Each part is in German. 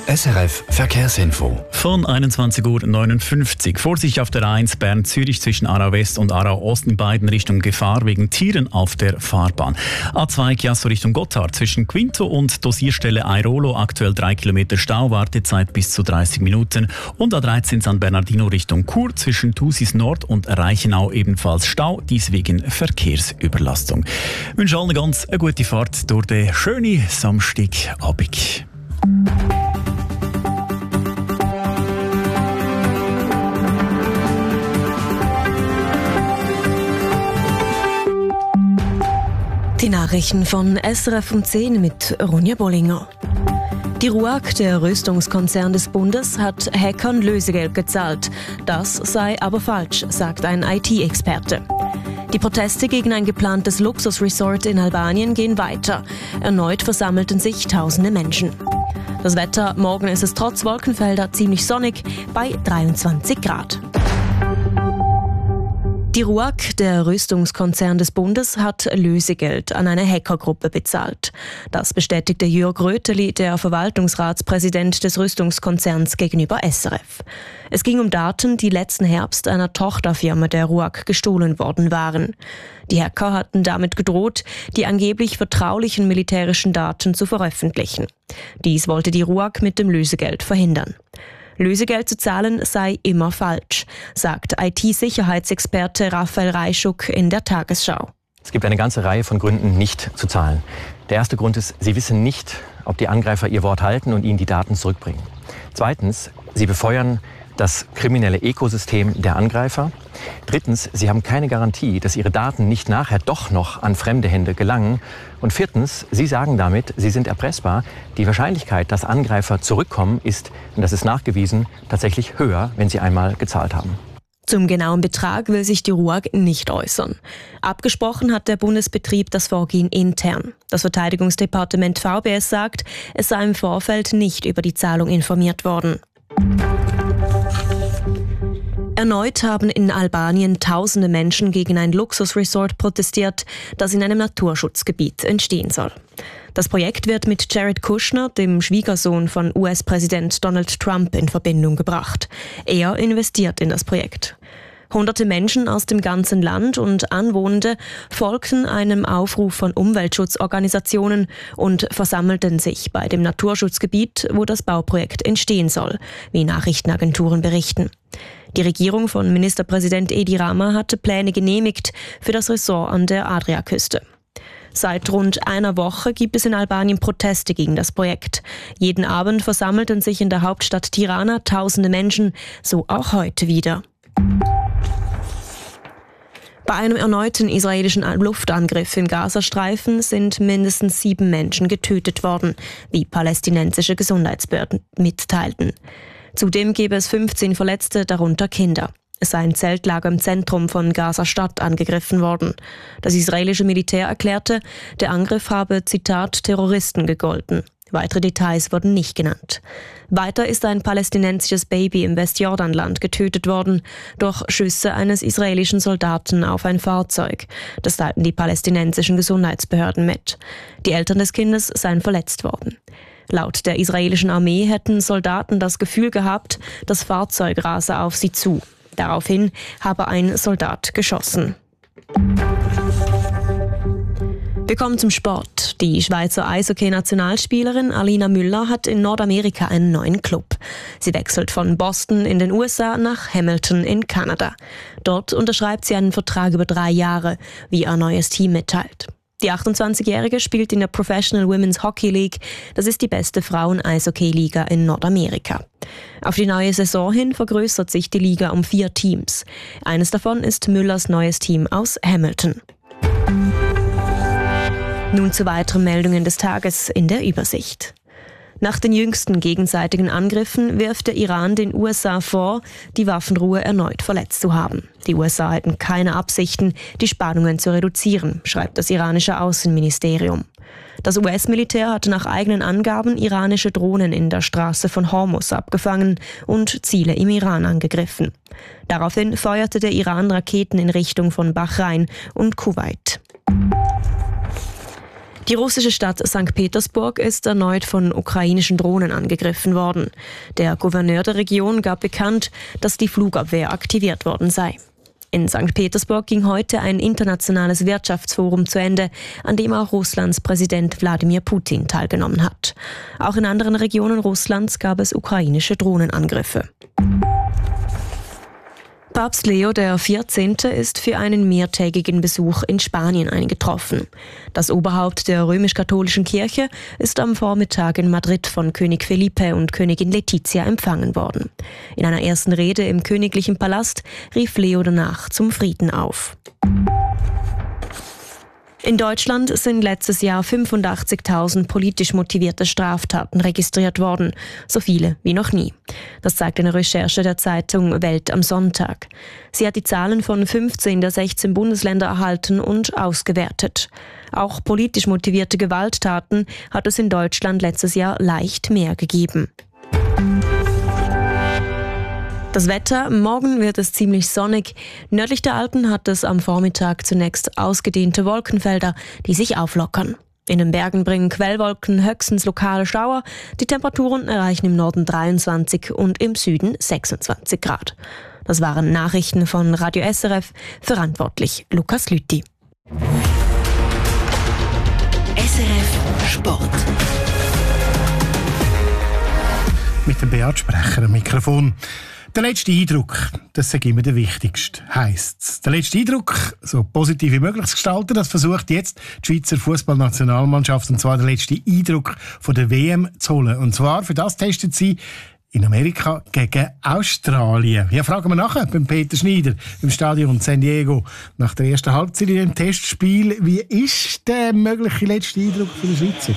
SRF Verkehrsinfo. Von 21:59 Uhr. Vorsicht auf der A1 Bern-Zürich zwischen Aarau West und Aarau Ost in beiden Richtungen Gefahr wegen Tieren auf der Fahrbahn. A2 Chiasso Richtung Gotthard zwischen Quinto und Dosierstelle Airolo aktuell 3 Kilometer Stau, Wartezeit bis zu 30 Minuten. Und A13 San Bernardino Richtung Chur zwischen Thusis Nord und Reichenau ebenfalls Stau, dies wegen Verkehrsüberlastung. Ich wünsche allen eine gute Fahrt durch den schönen Samstagabend. Die Nachrichten von SRF um 10 mit Ronja Bollinger. Die RUAG, der Rüstungskonzern des Bundes, hat Hackern Lösegeld gezahlt. Das sei aber falsch, sagt ein IT-Experte. Die Proteste gegen ein geplantes Luxusresort in Albanien gehen weiter. Erneut versammelten sich tausende Menschen. Das Wetter: morgen ist es trotz Wolkenfelder ziemlich sonnig bei 23 Grad. Die RUAG, der Rüstungskonzern des Bundes, hat Lösegeld an eine Hackergruppe bezahlt. Das bestätigte Jörg Röteli, der Verwaltungsratspräsident des Rüstungskonzerns, gegenüber SRF. Es ging um Daten, die letzten Herbst einer Tochterfirma der RUAG gestohlen worden waren. Die Hacker hatten damit gedroht, die angeblich vertraulichen militärischen Daten zu veröffentlichen. Dies wollte die RUAG mit dem Lösegeld verhindern. Lösegeld zu zahlen sei immer falsch, sagt IT-Sicherheitsexperte Raphael Reischuk in der Tagesschau. Es gibt eine ganze Reihe von Gründen, nicht zu zahlen. Der erste Grund ist, Sie wissen nicht, ob die Angreifer ihr Wort halten und Ihnen die Daten zurückbringen. Zweitens, Sie befeuern das kriminelle Ökosystem der Angreifer. Drittens, Sie haben keine Garantie, dass Ihre Daten nicht nachher doch noch an fremde Hände gelangen. Und viertens, Sie sagen damit, Sie sind erpressbar. Die Wahrscheinlichkeit, dass Angreifer zurückkommen, ist, und das ist nachgewiesen, tatsächlich höher, wenn Sie einmal gezahlt haben. Zum genauen Betrag will sich die RUAG nicht äußern. Abgesprochen hat der Bundesbetrieb das Vorgehen intern. Das Verteidigungsdepartement VBS sagt, es sei im Vorfeld nicht über die Zahlung informiert worden. Erneut haben in Albanien tausende Menschen gegen ein Luxusresort protestiert, das in einem Naturschutzgebiet entstehen soll. Das Projekt wird mit Jared Kushner, dem Schwiegersohn von US-Präsident Donald Trump, in Verbindung gebracht. Er investiert in das Projekt. Hunderte Menschen aus dem ganzen Land und Anwohnende folgten einem Aufruf von Umweltschutzorganisationen und versammelten sich bei dem Naturschutzgebiet, wo das Bauprojekt entstehen soll, wie Nachrichtenagenturen berichten. Die Regierung von Ministerpräsident Edi Rama hatte Pläne genehmigt für das Resort an der Adriaküste. Seit rund einer Woche gibt es in Albanien Proteste gegen das Projekt. Jeden Abend versammelten sich in der Hauptstadt Tirana tausende Menschen, so auch heute wieder. Bei einem erneuten israelischen Luftangriff im Gazastreifen sind mindestens 7 Menschen getötet worden, wie palästinensische Gesundheitsbehörden mitteilten. Zudem gäbe es 15 Verletzte, darunter Kinder. Es sei ein Zeltlager im Zentrum von Gaza-Stadt angegriffen worden. Das israelische Militär erklärte, der Angriff habe, Zitat, Terroristen gegolten. Weitere Details wurden nicht genannt. Weiter ist ein palästinensisches Baby im Westjordanland getötet worden durch Schüsse eines israelischen Soldaten auf ein Fahrzeug. Das teilten die palästinensischen Gesundheitsbehörden mit. Die Eltern des Kindes seien verletzt worden. Laut der israelischen Armee hätten Soldaten das Gefühl gehabt, das Fahrzeug rase auf sie zu. Daraufhin habe ein Soldat geschossen. Wir kommen zum Sport. Die Schweizer Eishockey-Nationalspielerin Alina Müller hat in Nordamerika einen neuen Club. Sie wechselt von Boston in den USA nach Hamilton in Kanada. Dort unterschreibt sie einen Vertrag über 3 Jahre, wie ihr neues Team mitteilt. Die 28-Jährige spielt in der Professional Women's Hockey League. Das ist die beste Frauen-Eishockey-Liga in Nordamerika. Auf die neue Saison hin vergrößert sich die Liga um 4 Teams. Eines davon ist Müllers neues Team aus Hamilton. Nun zu weiteren Meldungen des Tages in der Übersicht. Nach den jüngsten gegenseitigen Angriffen wirft der Iran den USA vor, die Waffenruhe erneut verletzt zu haben. Die USA hätten keine Absichten, die Spannungen zu reduzieren, schreibt das iranische Außenministerium. Das US-Militär hatte nach eigenen Angaben iranische Drohnen in der Straße von Hormuz abgefangen und Ziele im Iran angegriffen. Daraufhin feuerte der Iran Raketen in Richtung von Bahrain und Kuwait. Die russische Stadt St. Petersburg ist erneut von ukrainischen Drohnen angegriffen worden. Der Gouverneur der Region gab bekannt, dass die Flugabwehr aktiviert worden sei. In St. Petersburg ging heute ein internationales Wirtschaftsforum zu Ende, an dem auch Russlands Präsident Wladimir Putin teilgenommen hat. Auch in anderen Regionen Russlands gab es ukrainische Drohnenangriffe. Papst Leo XIV. Ist für einen mehrtägigen Besuch in Spanien eingetroffen. Das Oberhaupt der römisch-katholischen Kirche ist am Vormittag in Madrid von König Felipe und Königin Letizia empfangen worden. In einer ersten Rede im königlichen Palast rief Leo danach zum Frieden auf. In Deutschland sind letztes Jahr 85.000 politisch motivierte Straftaten registriert worden, so viele wie noch nie. Das zeigt eine Recherche der Zeitung Welt am Sonntag. Sie hat die Zahlen von 15 der 16 Bundesländer erhalten und ausgewertet. Auch politisch motivierte Gewalttaten hat es in Deutschland letztes Jahr leicht mehr gegeben. Das Wetter, morgen wird es ziemlich sonnig. Nördlich der Alpen hat es am Vormittag zunächst ausgedehnte Wolkenfelder, die sich auflockern. In den Bergen bringen Quellwolken höchstens lokale Schauer. Die Temperaturen erreichen im Norden 23 und im Süden 26 Grad. Das waren Nachrichten von Radio SRF, verantwortlich Lukas Lüthi. SRF Sport. Mit dem Beat Sprecher am Mikrofon. Der letzte Eindruck, das ist immer der wichtigste, heisst's. Der letzte Eindruck, so positiv wie möglich zu gestalten, das versucht jetzt die Schweizer Fußballnationalmannschaft, und zwar den letzten Eindruck von der WM zu holen. Und zwar, für das testet sie in Amerika gegen Australien. Ja, fragen wir nachher beim Peter Schneider im Stadion San Diego nach der ersten Halbzeit in dem Testspiel. Wie ist der mögliche letzte Eindruck für die Schweizer?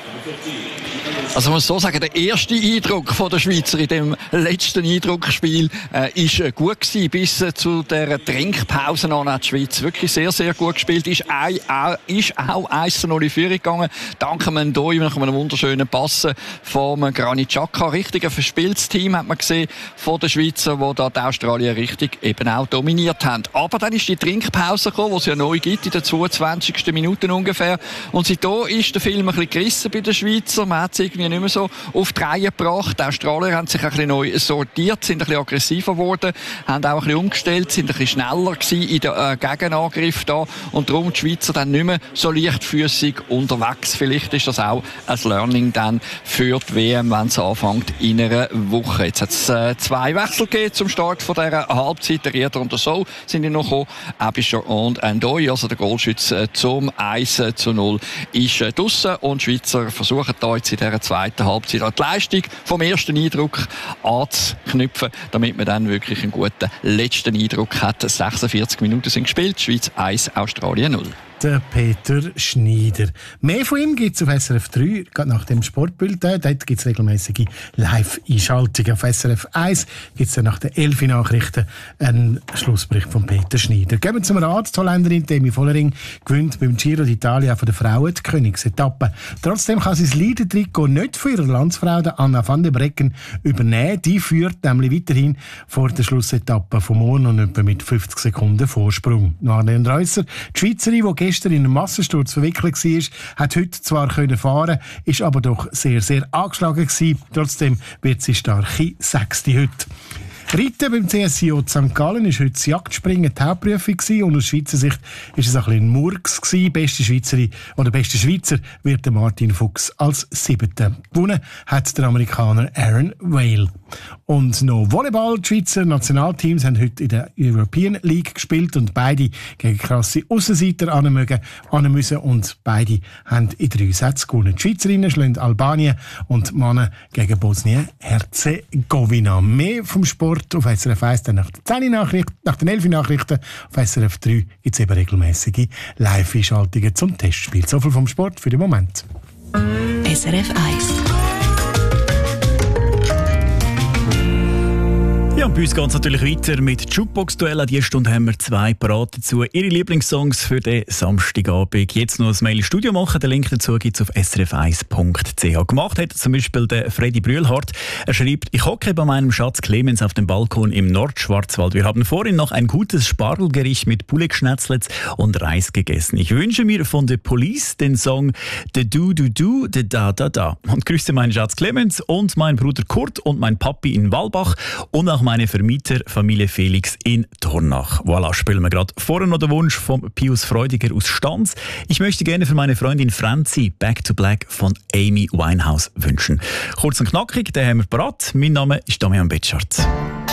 Also man muss so sagen, der erste Eindruck von der Schweizer in dem letzten Eindrucksspiel ist gut gewesen. Bis zu der Trinkpause an hat die Schweiz wirklich sehr, sehr gut gespielt. Ist auch 1-0 in Führung gegangen. Dank Mendoy nach einem wunderschönen Pass vom Granit Xhaka. Richtig ein verspieltes Team hat man gesehen von den Schweizer, die da die Australier richtig eben auch dominiert haben. Aber dann ist die Trinkpause gekommen, die es ja neu gibt, in der 22. Minute ungefähr. Und seitdem ist der Film ein bisschen gerissen bei den Schweizer. Man hat irgendwie nicht mehr so auf die Reihe gebracht. Die Australier haben sich ein bisschen neu sortiert, sind ein bisschen aggressiver geworden, haben auch ein bisschen umgestellt, sind ein bisschen schneller gewesen in den Gegenangriff da und darum die Schweizer dann nicht mehr so leichtfüßig unterwegs. Vielleicht ist das auch ein Learning dann für die WM, wenn es anfängt in einer Woche. Jetzt hat es 2 Wechsel gegeben zum Start von dieser Halbzeit. Der Rieder und der So sind noch gekommen. Abischer und Ndoye, also der Goalschütze zum 1-0 ist draussen und die Schweizer versuchen da jetzt in dieser zweiten Halbzeit die Leistung vom ersten Eindruck anzuknüpfen, damit man dann wirklich einen guten letzten Eindruck hat. 46 Minuten sind gespielt, Schweiz 1, Australien 0. Der Peter Schneider. Mehr von ihm gibt es auf SRF 3, gerade nach dem Sportbulletin. Dort gibt es regelmäßige Live-Einschaltungen. Auf SRF 1 gibt es nach den 11 Nachrichten einen Schlussbericht von Peter Schneider. Gehen wir zum Rat. Die Holländerin Demi Vollering gewinnt beim Giro d'Italia von der Frauen die Königsetappe. Trotzdem kann sie das Leader-Trikot nicht von ihrer Landsfrau Anna van der Breggen übernehmen. Die führt nämlich weiterhin vor der Schlussetappe von morgen und etwa mit 50 Sekunden Vorsprung. Arlene Reusser, die Schweizerin, die gestern in einem Massensturz verwickelt war, hat heute zwar fahren, ist aber doch sehr, sehr angeschlagen gewesen. Trotzdem wird sie starke Sechste heute. Reiten beim CSIO St. Gallen war heute das Jagdspringen die Hauptprüfung und aus Schweizer Sicht war es ein bisschen ein Murks gewesen. Beste Schweizer wird der Martin Fuchs als 7. Gewonnen hat der Amerikaner Aaron Whale. Und noch Volleyball. Die Schweizer Nationalteams haben heute in der European League gespielt und beide gegen krasse Aussenseiter an müssen und beide haben in 3 Sätzen gewonnen. Die Schweizerinnen schlagen Albanien und die Männer gegen Bosnien-Herzegowina. Mehr vom Sport auf SRF 1 dann nach den 11 Nachrichten. Auf SRF 3 gibt es eben regelmäßige Live-Einschaltungen zum Testspiel. So viel vom Sport für den Moment. SRF 1. Ja, bei uns geht es natürlich weiter mit Jukebox-Duell. An dieser Stunde haben wir 2 parat dazu. Ihre Lieblingssongs für den Samstagabend. Jetzt noch ein Mail ins Studio machen. Den Link dazu gibt es auf srf1.ch. Gemacht hat zum Beispiel der Freddy Brühlhardt. Er schreibt: Ich hocke bei meinem Schatz Clemens auf dem Balkon im Nordschwarzwald. Wir haben vorhin noch ein gutes Spargelgericht mit Poulet-Schnetzlets und Reis gegessen. Ich wünsche mir von The Police den Song The Do Do Do, The Da Da Da. Und grüße meinen Schatz Clemens und meinen Bruder Kurt und mein Papi in Walbach und auch meine Vermieterfamilie Felix in Dornach. Voilà, spielen wir gerade. Vorher noch der Wunsch von Pius Freudiger aus Stanz. Ich möchte gerne für meine Freundin Franzi Back to Black von Amy Winehouse wünschen. Kurz und knackig, den haben wir parat. Mein Name ist Damian Betschart.